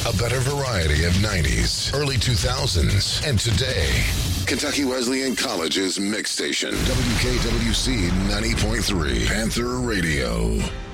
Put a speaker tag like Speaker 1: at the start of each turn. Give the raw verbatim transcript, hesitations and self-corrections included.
Speaker 1: A better variety of nineties, early two thousands, and today. Kentucky Wesleyan College's mix station, W K W C ninety point three, Panther Radio.